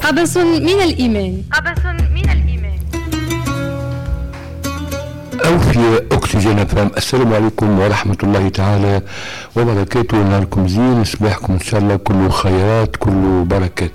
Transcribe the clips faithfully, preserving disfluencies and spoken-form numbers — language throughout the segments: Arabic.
قبس من الإيمان. قبس من الإيمان. أو في أكسجين فهم. السلام عليكم ورحمة الله تعالى وبركاته. نهاركم زين، صباحكم إن شاء الله كله خيرات كله بركات.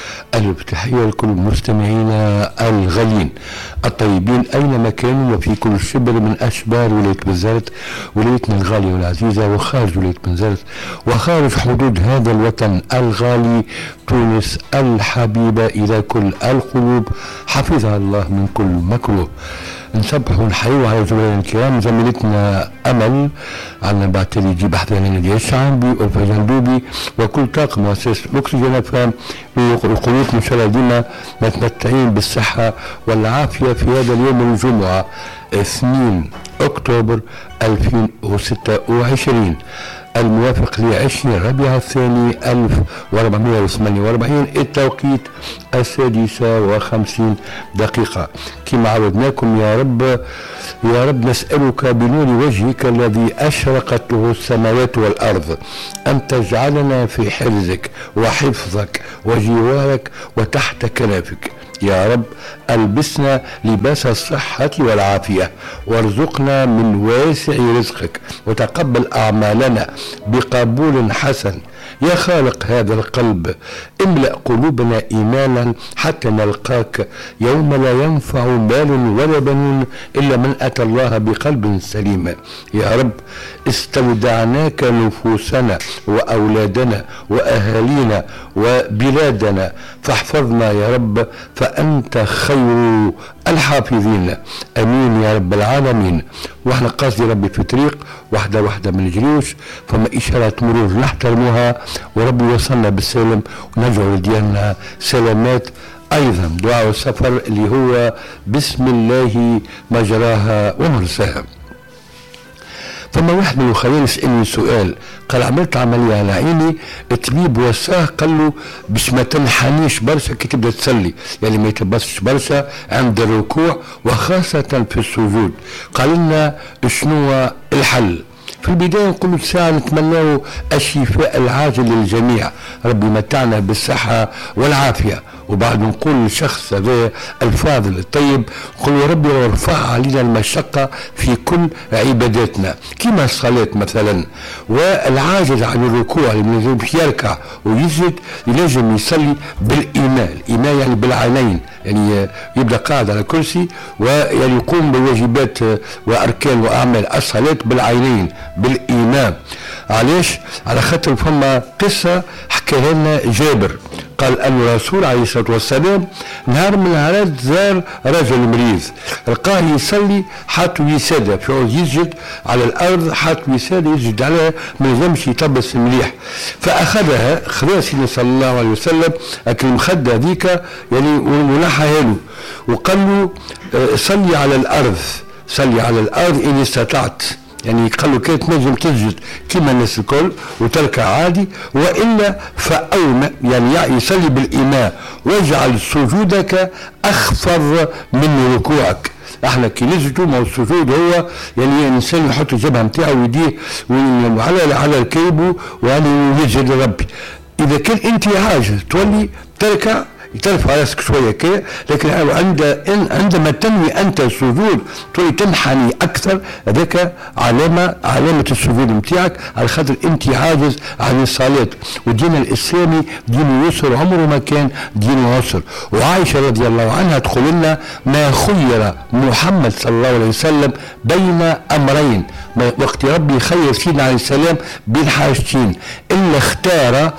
ألف تحية لكل مستمعينا الغاليين الطيبين أينما كانوا وفي كل شبر من أشبار ولاية بنزرت، ولايتنا الغالية والعزيزة، وخارج ولاية بنزرت وخارج حدود هذا الوطن الغالي تونس الحبيبة إلى كل القلوب، حفظها الله من كل مكروه. نصبح ونحيو على زملائنا الكرام، زميلتنا أمل عنا بعتلي جي بحثنا نادية الشعبي والفجان دوبي وكل طاقم مؤسسة الأكسجين فهم، وقلوبنا إن شاء الله ديما متمتعين بالصحة والعافية في هذا اليوم الجمعة اثنين أكتوبر ألفين وستة وعشرين الموافق لعشرين ربيع الثاني ألف وأربعمائة وثمانية وأربعين، التوقيت السادسة وخمسين دقيقة. كما عودناكم يا رب يا رب نسألك بنور وجهك الذي أشرقت له السماوات والأرض أن تجعلنا في حرزك وحفظك وجوارك وتحت كنافك يا رب. ألبسنا لباس الصحة والعافية وارزقنا من واسع رزقك وتقبل أعمالنا بقبول حسن يا خالق هذا القلب. املأ قلوبنا إيمانا حتى نلقاك يوم لا ينفع مال ولا بنون إلا من أتى الله بقلب سليم يا رب. استودعناك نفوسنا وأولادنا وأهالينا وبلادنا فاحفظنا يا رب فأنت خير الحافظين. أمين يا رب العالمين. واحنا قاصدي ربي في طريق واحدة واحدة من الجيوش، فما إشارة مرور نحترمها وربي وصلنا بالسلام ونجعل ديالنا سلامات. أيضا دعاء السفر اللي هو بسم الله مجراها ومرساها. فما واحد من الخيال يسألني سؤال، قال عملت عملية على عيني، الطبيب وساه قال له باش ما تنحنيش برشا كي تبدا تصلي، يعني ما يتبسش برشا عند الركوع وخاصة في السجود. قال لنا شنو الحل؟ في البداية نقول ساعة نتمناه الشفاء العاجل للجميع، ربي متعنا بالصحة والعافية. وبعد نقول للشخص هذا الفاضل الطيب نقول يا ربي وارفع علينا المشقة في كل عباداتنا كما الصلاة مثلا. والعاجز عن الركوع اللي باش يركع ويسجد ينجم يصلي بالإيمان، الإيمان يعني بالعينين، يعني يبدأ قاعد على كرسي ويعني يقوم بواجبات وأركان وأعمال الصلاة بالعينين بالإيمان. علاش؟ على خاطر فما قصة حكاها لنا جابر، قال أن الرسول عليه الصلاة والسلام نهار من النهارات زار رجل مريض، لقاه يصلي حاط وسادة في عوض يسجد على الأرض، حاط وسادة يسجد عليها ما يلزمش يطبس مليح، فأخذها خذها سيدنا صلى الله عليه وسلم أكل المخدة ذيك يعني ونحها له وقال له صلي على الأرض، صلي على الأرض إن استطعت، يعني قال له كيف تنجم تسجد كما الناس الكل وتركع عادي، والا فاوم يعني يصلي بالايمان واجعل سجودك اخفض من ركوعك. احنا كي نسجدوا ما السجود هو يعني الانسان يحط الجبهه نتاعو ويديه على على الكيبو ويعني يسجد لربي. اذا كان انت عاجز تولي تركع ترفع راسك شويه كده، لكن عند إن عندما تنوي انت السجود تولي تنحني اكثر، هذاك علامه علامه السجود نتاعك على خاطر انت عاجز عن الصلاه. والدين الاسلامي دين يسر، عمره ما كان دين عسر. وعائشه رضي الله عنها تقول لنا ما خير محمد صلى الله عليه وسلم بين امرين، وقت ربي خير سيدنا عليه السلام بين حاجتين الا اختار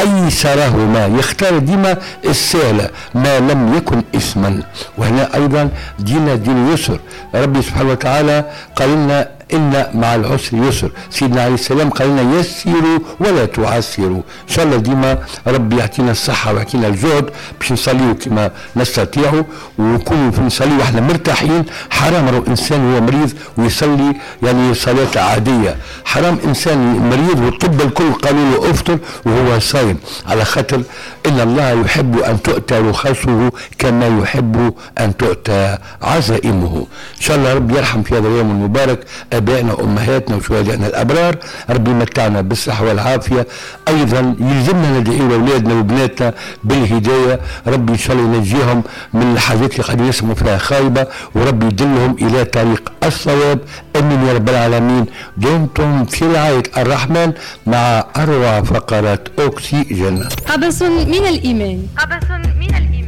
أيسرهما، يختار ديما السهلة ما لم يكن إثما. وهنا أيضا دينا دين يسر، ربي سبحانه وتعالى قال لنا إن مع العسر يسر، سيدنا عليه السلام قال لنا يسروا ولا تعسروا. إن شاء الله ديما ربي يعطينا الصحة ويعطينا الجهد باش نصليوا كما نستطيعوا ونكونوا في نصلي واحنا مرتاحين. حرام لو إنسان هو مريض ويصلي يعني صلاة عادية، حرام إنسان مريض والطب الكل قالوا له افطر وهو صايم، على خاطر إن الله يحب أن تؤتى رخصه كما يحب أن تؤتى عزائمه. إن شاء الله ربي يرحم في هذا اليوم المبارك ابائنا وامهاتنا وشهدائنا الابرار، ربي يمتعنا بالصحه والعافيه. ايضا يلزمنا ندعي لاولادنا وبناتنا بالهدايه، ربي ان شاء الله ينجيهم من الحاجات اللي قاعدين يسموا فيها خايبه، وربي يدلهم الى طريق الصواب. امين يا رب العالمين. دمتم في رعايه الرحمن مع اروع فقرات اوكسيجين. قبس من الايمان. قبس من الايمان.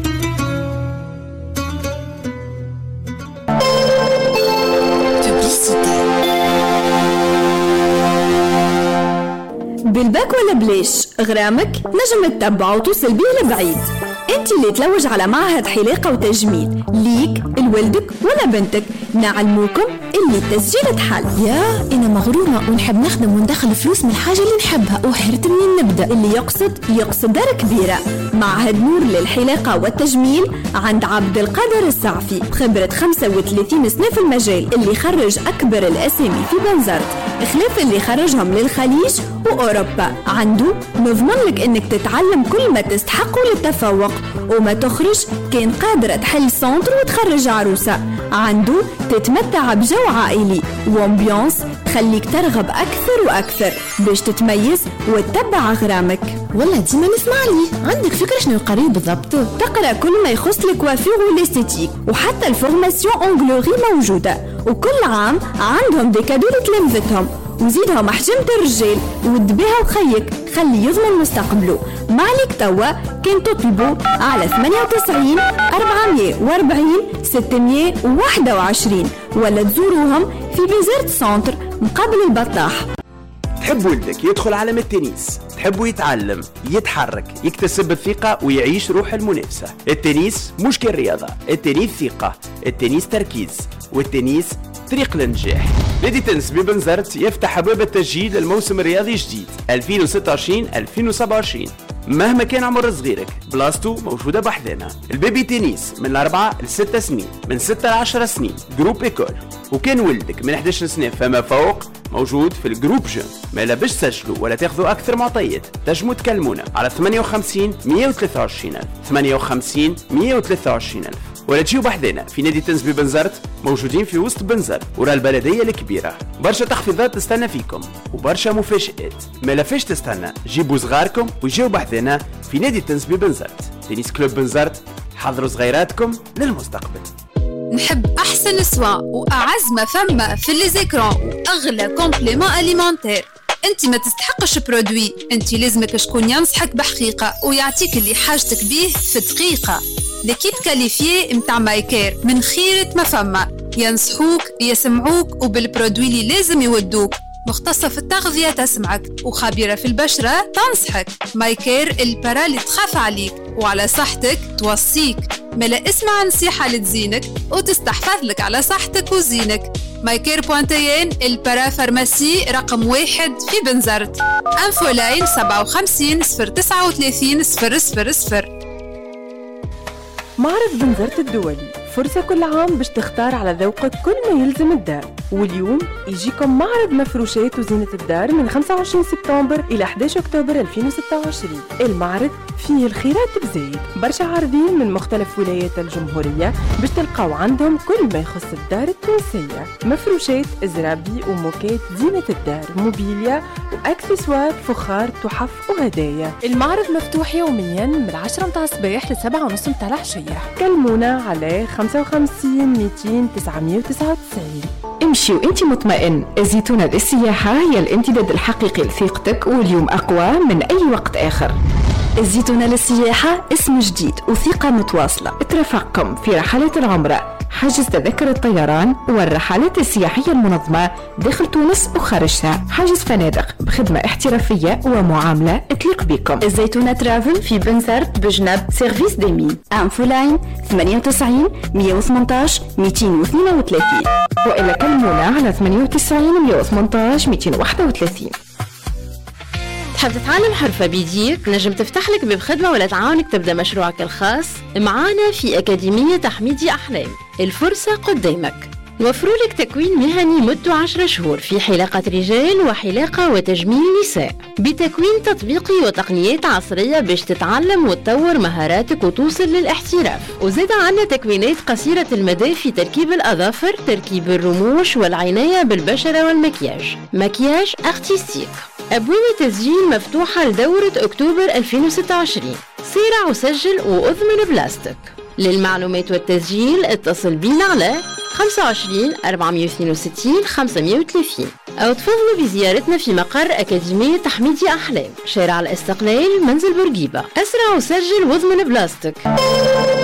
بالباك ولا بليش غرامك نجم تتبع وتوصل بيه لبعيد. انت اللي تلوج على معهد حلاقة وتجميل ليك لولدك ولا بنتك، نعلموكم اللي التسجيل تحل. يا انا مغرومة ونحب نخدم وندخل فلوس من الحاجة اللي نحبها وحرت منين نبدأ. اللي يقصد يقصد دار كبيرة. معهد نور للحلاقة والتجميل عند عبد القادر السعفي، خبرة خمسة وثلاثين سنة في المجال، اللي خرج أكبر الأسامي في بنزرت خلاف اللي خرجهم للخليج وأوروبا. عنده نضمن لك إنك تتعلم كل ما تستحقه للتفوق وما تخرج كان قادرة تحل سنتر وتخرج عروسة. عنده تتمتع بجو عائلي وامبيونس تخليك ترغب أكثر وأكثر باش تتميز وتتبع غرامك. والله ديما نسمع لي. عندك فكرة شنو قريب بالضبط؟ تقرأ كل ما يخص الكوافير والاستيتيك، وحتى الفورماسيون أونغلوري موجودة، وكل عام عندهم دي كادو لتلامذتهم، وزيدهم حجمة الرجال ودبيها وخيك خلي يضمن مستقبله. مالك توا كان تطلبوا على ثمانية وتسعين أربعمية وأربعين ستمية وواحد وعشرين ولا تزوروهم في بيزرت سنتر مقابل البطاح. تحب ولدك يدخل عالم التنس، تحبه يتعلم يتحرك يكتسب الثقة ويعيش روح المنافسة. التنس مش كالرياضة، التنس ثقة، التنس تركيز، والتنس طريق للنجاح. نادي تنس ببنزرت يفتح أبواب التسجيل للموسم الرياضي الجديد ألفين وستة وعشرين ألفين وسبعة وعشرين. مهما كان عمر صغيرك بلاصتو موجودة بحذانا. البيبي تنس من الأربعة لستة سنين، من ستة لعشرة سنين جروب إيكول، وكان ولدك من إحدى عشرة سنة فما فوق موجود في الجروب جون. ما لا باش تسجلوا ولا تاخذوا أكثر معطيات تنجموا تكلمونا على ثمانية وخمسين مية وثلاثة وعشرين ألف ثمانية وخمسين مية وثلاثة وعشرين ألف، ولا تجيو بحذانا في نادي تنس ببنزرت، موجودين في وسط بنزرت ورا البلدية الكبيرة. برشا تخفيضات تستنى فيكم وبرشا مفاجآت. ما لا فيش تستنى، جيبوا صغاركم ويجيو بحذانا في نادي تنس ببنزرت. تنس كلوب بنزرت، حضروا صغيراتكم للمستقبل. نحب احسن سوا واعز ما فما في لي زيكران واغلى كومبليمون اليمونتير. انت ما تستحقش برودوي، انت لازمك شكون ينصحك بحقيقه ويعطيك اللي حاجتك بيه في دقيقه. ليكيب كاليفيي متاع مايكير من خيرة ما فما، ينصحوك يسمعوك وبالبرودوي اللي لازم يودوك. مختصة في التغذية تسمعك وخبيرة في البشرة تنصحك. مايكير البرا اللي تخاف عليك وعلى صحتك توصيك. ملا اسمع نصيحة لتزينك وتستحفظ لك على صحتك وزينك. مايكير بوانتيين البرا فارماسي رقم واحد في بنزرت. انفو لاين سبعة وخمسين صفر تسعة وثلاثين صفر صفر صفر. معرض بنزرت الدولي فرصة كل عام باش تختار على ذوقك كل ما يلزم الدار. واليوم يجيكم معرض مفروشات وزينة الدار من خمسة وعشرين سبتمبر إلى أحد عشر أكتوبر ألفين وستة وعشرين. المعرض فيه الخيرات بزايد، برشا عارضين من مختلف ولايات الجمهورية باش تلقاو عندهم كل ما يخص الدار التونسية. مفروشات، زرابي وموكات زينة الدار، موبيليا وأكسسوار، فخار، تحف وهدايا. المعرض مفتوح يوميا من عشرة متاع الصباح لسبعة ونص متاع العشية. كلمونا على خمسة وخمسين مئتين تسعمية وتسعة وتسعين. امشي وانت مطمئن. الزيتونة للسياحة هي الامتداد الحقيقي لثقتك، واليوم أقوى من أي وقت آخر. الزيتونة للسياحة اسم جديد وثقة متواصلة. اترافقكم في رحلات العمرة، حجز تذكرة الطيران والرحلات السياحية المنظمة داخل تونس وخارجها، حجز فنادق بخدمة احترافية ومعاملة تليق بكم. الزيتونة ترافل في بنزرت بجنب سيرفيس ديمي. انفو لاين ثمانية وتسعين مية وثمانية عشر مئتين واثنين وثلاثين، وإلا كلمونا على ثمانية وتسعين مية وثمانية عشر مئتين وواحد وثلاثين. تحب تتعلم حرفة بيديك؟ نجم تفتح لك باب خدمة ولا تعاونك تبدأ مشروعك الخاص معانا في أكاديمية تحميدي أحلام. الفرصة قدامك. نوفروا لك تكوين مهني مدته عشرة شهور في حلاقة رجال وحلاقة وتجميل نساء، بتكوين تطبيقي وتقنيات عصرية باش تتعلم وتطور مهاراتك وتوصل للاحتراف. وزاد عنا تكوينات قصيرة المدى في تركيب الأظافر، تركيب الرموش والعناية بالبشرة والمكياج، مكياج ارتستيك. أبواب التسجيل مفتوحة لدورة أكتوبر ألفين وستة وعشرين. سارع وسجل وأضمن بلاستيك. للمعلومات والتسجيل اتصل بينا على خمسة وعشرين أربعمائة واثنين وستين خمسمائة وثلاثين أو تفضلوا بزيارتنا في مقر أكاديمية تحميدي أحلام، شارع الاستقلال، منزل بورقيبة. أسرع وسجل واضمن بلاستيك.